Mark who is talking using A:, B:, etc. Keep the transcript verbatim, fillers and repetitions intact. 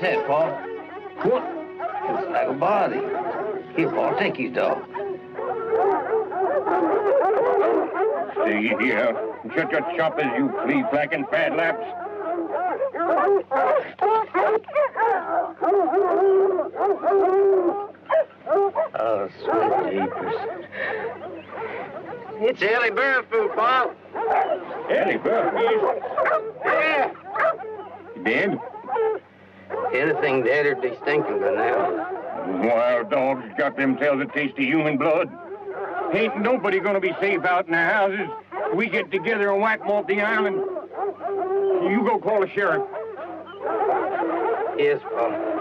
A: What's that, Paul?
B: What?
A: Looks like a body. Here, Paul, take his dog.
B: Stay here. Shut your choppers, you flea-flacking fat laps.
A: Oh, sweet jeepers. It's Ellie Burfoot, Paul.
B: Ellie Burfoot?
A: Yeah.
B: Dead?
A: Anything deader'd be stinking by now.
B: Wild dogs got themselves a taste of human blood. Ain't nobody gonna be safe out in their houses. We get together and whack them off the island. You go call the sheriff.
A: Yes, Paul.